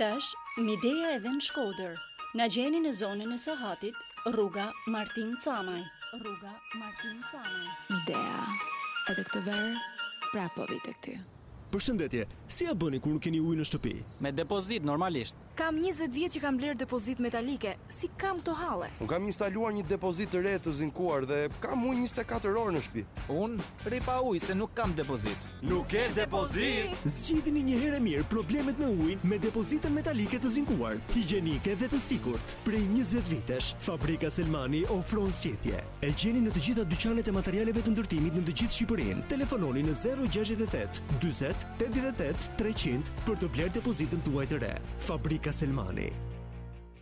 Tash, Midea edhe në Shkodër. Na gjeni në zonën e Sahatit, rruga Martin Camaj. Midea, edhe këtë verë, prapë po vi tek ty. Përshëndetje, si ja bëni kur nuk keni ujë në shtëpi? Me depozit normalisht. Kam 20 vjet që kam bler depozit metalike. Si kam këto halle? Unë kam instaluar një depozit të re të zinkuar dhe kam ujë 24 orë në shtëpi. Unë rri pa ujë se nuk kam depozit. Nuk ke depozit? Zgjidhni një herë mirë problemet me ujin me depozitën metalike të zinkuar, higjienike dhe të sigurt. Prej 20 vitesh, Fabrika Selmani ofron zgjedhje. E gjeni në të gjitha dyqanet e materialeve të ndërtimit në të gjithë Shqipërinë. Telefononi në 068 40 88 300 për të bler depozitën tuaj të re. Fabrika Selmani.